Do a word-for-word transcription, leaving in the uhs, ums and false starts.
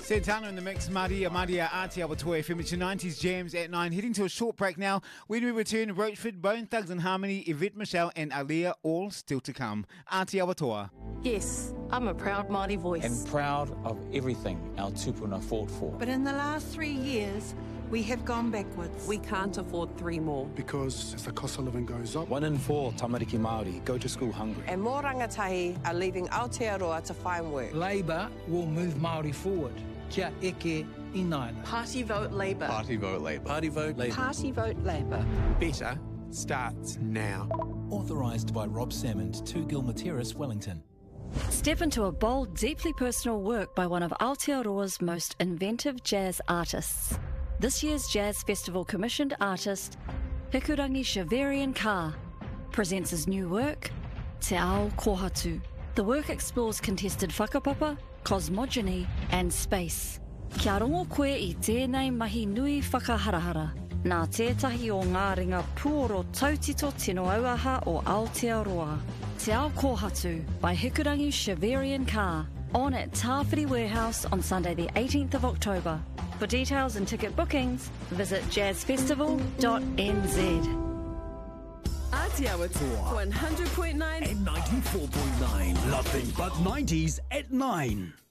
Santana in the mix, Maria Maria Aotearoa Toa F M. It's your nineties jams at nine. Heading to a short break now. When we return, Roachford, Bone Thugs and Harmony, Yvette Michelle and Aaliyah, all still to come. Aotearoa Toa. Yes, I'm a proud Māori voice. And proud of everything our tupuna fought for. But in the last three years, we have gone backwards. We can't afford three more. Because as the cost of living goes up, one in four tamariki Māori go to school hungry. And more rangatahi are leaving Aotearoa to find work. Labour will move Māori forward. Kia eke inaina. Party vote Labour. Party vote Labour. Party vote Labour. Party vote Labour. Better starts now. Authorised by Rob Salmond, two Gilmer Terrace, Wellington. Step into a bold, deeply personal work by one of Aotearoa's most inventive jazz artists. This year's Jazz Festival commissioned artist, Hikurangi Shavarian Ka, presents his new work, Te Ao Kohatu. The work explores contested whakapapa, cosmogony and space. Kia rongo koe I tēnei mahi nui whakaharahara, nā tētahi o ngā ringa puoro tautito tino auaha o Aotearoa. Te Ao Kohatu by Hikurangi Shavarian Ka, on at Tāwhiri Warehouse on Sunday the eighteenth of October. For details and ticket bookings, visit jazz festival dot n z. Aotearoa Toa one hundred point nine and ninety-four point nine. Nothing but nineties at nine.